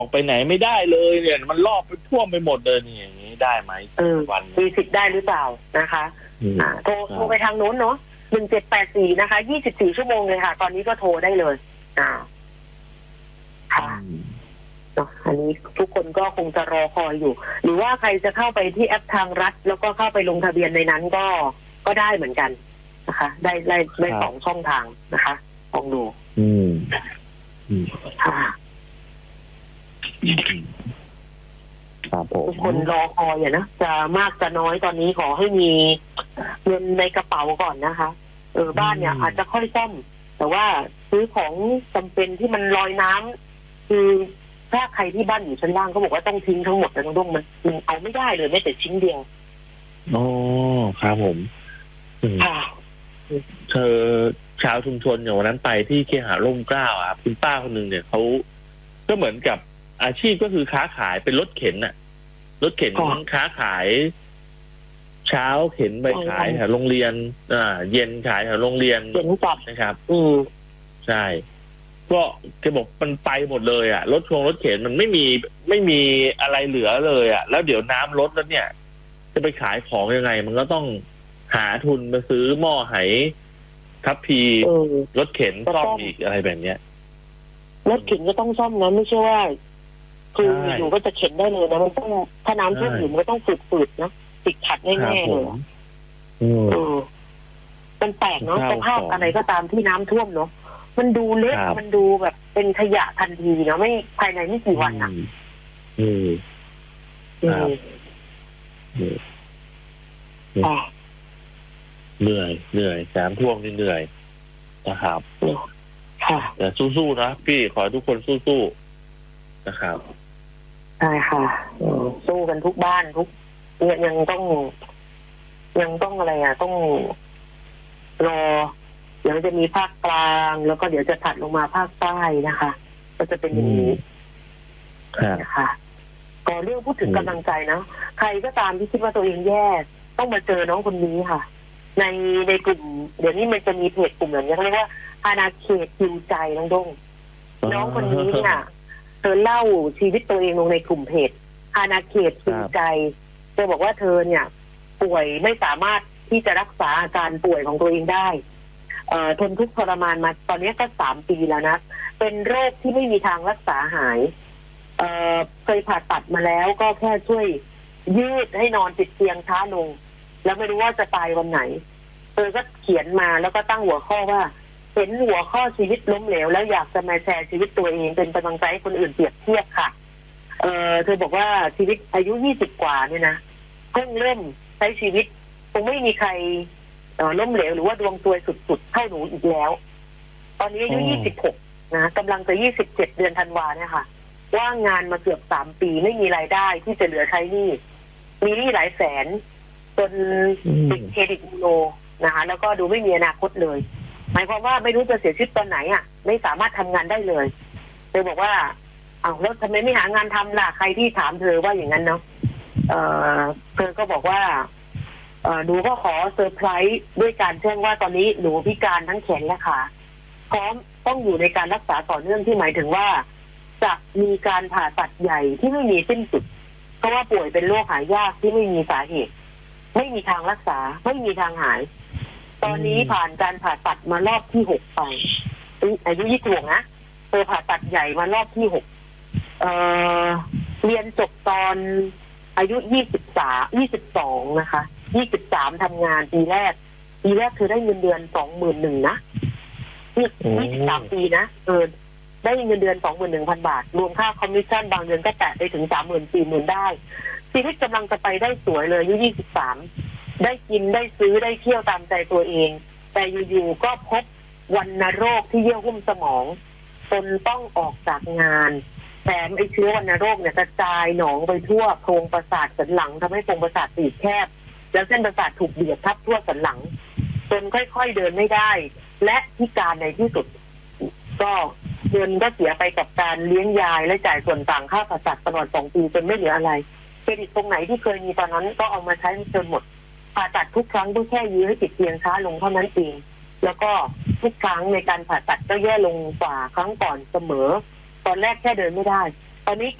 ออกไปไหนไม่ได้เลยเนี่ยมันรอบไปท่วมไปหมดเลยนี่อย่างนี้ได้ไหมวันมีสิทธิ์ได้หรือเปล่านะคะโทรไปทางโน้นเนาะ1784นะคะ24ชั่วโมงเลยค่ะตอนนี้ก็โทรได้เลยค่ะอันนี้ทุกคนก็คงจะรอคอยอยู่ หรือว่าใครจะเข้าไปที่แอปทางรัฐแล้วก็เข้าไปลงทะเบียนในนั้นก็ได้เหมือนกันนะคะได้2ช่องทางนะคะลองดูค่ะทุกคนรอคอยนะจะมากจะน้อยตอนนี้ขอให้มีเงินในกระเป๋าก่อนนะคะบ้านเนี่ยอาจจะค่อยซ่อมแต่ว่าซื้อของจำเป็นที่มันลอยน้ำคือถ้าใครที่บ้านอยู่ชั้นล่างก็บอกว่าต้องทิ้งทั้งหมดแต่ต้องมันเอาไม่ได้เลยแม้แต่ชิ้นเดียวอ๋อครับผมเธอชาวชุมชนอย่างวันนั้นไปที่เคหะร่มเกล้าอ่ะคุณป้าคนหนึ่งเนี่ยเขาก็เหมือนกับอาชีพก็คือค้าขายเป็นรถเข็นน่ะรถเข็นค้าขายเช้าเข็นไปขายแถวโรงเรียนเย็นขายแถวโรงเรียนนะครับใช่ก็แกบอกมันไปหมดเลยอ่ะรถเข็นมันไม่มีอะไรเหลือเลยอ่ะแล้วเดี๋ยวน้ำลดแล้วเนี่ยจะไปขายของยังไงมันก็ต้องหาทุนไปซื้อหม้อไหทัพพีรถเข็นซ่อมอีกอะไรแบบเนี้ยรถเข็นก็ต้องซ่อมนะไม่ใช่ว่าคืออยู่ก็จะเข็นได้เลยนะมันต้องถ้าน้ำท่วมอยู่มันก็ต้องฝืดๆนะติดขัดแน่ๆเลยมันแปลกเนาะสภาพอะไรก็ตามที่น้ำท่วมเนาะมันดูเละมันดูแบบเป็นขยะทันทีเนาะไม่ภายในไม่กี่วันอ่ะเหนื่อยน้ำท่วมนี่เหนื่อยนะครับแต่สู้ๆนะพี่ขอให้ทุกคนสู้ๆนะครับใช่ค่ะสู้กันทุกบ้านทุกยังต้องอะไรอ่ะต้องรอเดี๋ยวจะมีภาคกลางแล้วก็เดี๋ยวจะถัดลงมาภาคใต้นะคะก็จะเป็นอย่างนี้นะคะก็เรื่องพูดถึงกำลังใจนะใครก็ตามที่คิดว่าตัวเองแย่ต้องมาเจอน้องคนนี้ค่ะในกลุ่มเดี๋ยวนี้มันจะมีเพจกลุ่มแบบนี้เขาเรียกว่าอาณาเขตฮิวใจน้องคนนี้เนี่ยเธอเล่าชีวิตตัวเองลงในกลุ่มเพจอาณาเขตฮิวใจเธอบอกว่าเธอเนี่ยป่วยไม่สามารถที่จะรักษาอาการป่วยของตัวเองได้ทนทุกข์ทรมานมาตอนนี้ก็3 ปีแล้วนะเป็นโรคที่ไม่มีทางรักษาหายเคยผ่าตัดมาแล้วก็แค่ช่วยยืดให้นอนติดเตียงช้าลงแล้วไม่รู้ว่าจะตายวันไหนเธอก็เขียนมาแล้วก็ตั้งหัวข้อว่าเห็นหัวข้อชีวิตล้มเหลวแล้วอยากจะมาแชร์ชีวิตตัวเองเป็นกำลังใจให้คนอื่นเปรียบเทียบค่ะเธอบอกว่าชีวิตอายุ20 กว่าเนี่ยนะเพิ่งเริ่มใช้ชีวิตคงไม่มีใครล้มเหลวหรือว่าดวงซวยสุดๆเท่าหนูอีกแล้วตอนนี้อายุ26นะกำลังจะ27เดือนธันวาเนี่ยค่ะว่างงานมาเกือบ3 ปีไม่มีรายได้ที่จะเหลือใช้หนี้มีหนี้หลายแสนจนติดเครดิตบูโรนะคะแล้วก็ดูไม่มีอนาคตเลยหมายความว่าไม่รู้จะเสียชีวิตตอนไหนอ่ะไม่สามารถทำงานได้เลยเธอบอกว่าแล้วทำไมไม่หางานทำล่ะใครที่ถามเธอว่าอย่างนั้นเนาะเธอก็บอกว่าหนูก็ขอเซอร์ไพรส์ด้วยการแจ้งว่าตอนนี้หนูพิการทั้งแขนและขาพร้อมต้องอยู่ในการรักษาต่อเนื่องที่หมายถึงว่าจะมีการผ่าตัดใหญ่ที่ไม่มีสิ้นสุดเพราะว่าป่วยเป็นโรคหายากที่ไม่มีสาเหตุไม่มีทางรักษาไม่มีทางหายตอนนี้ผ่านการผ่าตัดมารอบที่6ไปอายุ26นะเธอผ่าตัดใหญ่มารอบที่6เรียนจบตอนอายุ22นะคะ23ทำงานปีแรกเธอได้เงินเดือน 21,000 นะ23 ปีนะได้เงินเดือน 21,000 บาทรวมค่าคอมมิชชั่นบางเดือนก็แตะไปถึง 30,000-40,000 ได้ชีวิตกำลังจะไปได้สวยเลยอายุ23ได้กินได้ซื้อได้เที่ยวตามใจตัวเองแต่อยู่ๆก็พบวัณโรคที่เยื่อหุ้มสมองจนต้องออกจากงานแถมไอ้เชื้อวัณโรคเนี่ยกระจายหนองไปทั่วโครงประสาทสันหลังทำให้โครงประสาทตีบแคบแล้วเส้นประสาทถูกเบียดทับทั่วสันหลังจนค่อยๆเดินไม่ได้และพิการในที่สุดก็เงินก็เสียไปกับการเลี้ยงยายและจ่ายส่วนต่างค่าผ่าตัดตลอด2 ปีจนไม่เหลืออะไรเครดิตตรงไหนที่เคยมีตอนนั้นก็เอามาใช้จนหมดผ่าตัดทุกครั้งก็แค่ยื้อให้ติดเตียงช้าลงเท่านั้นเองแล้วก็ทุกครั้งในการผ่าตัดก็แย่ลงกว่าครั้งก่อนเสมอตอนแรกแค่เดินไม่ได้ตอนนี้